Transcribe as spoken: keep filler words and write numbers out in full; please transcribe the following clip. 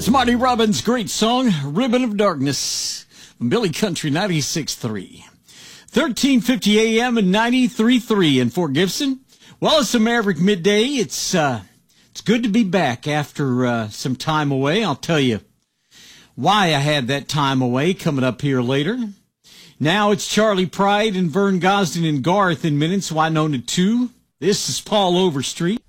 Marty Robbins' great song, Ribbon of Darkness, from Billy Country ninety-six point three. thirteen fifty A M and ninety-three point three in Fort Gibson. Well, it's a Maverick Midday. It's uh, it's good to be back after uh, some time away. I'll tell you why I had that time away coming up here later. Now it's Charlie Pride and Vern Gosden and Garth in minutes. Wynonna two. This is Paul Overstreet.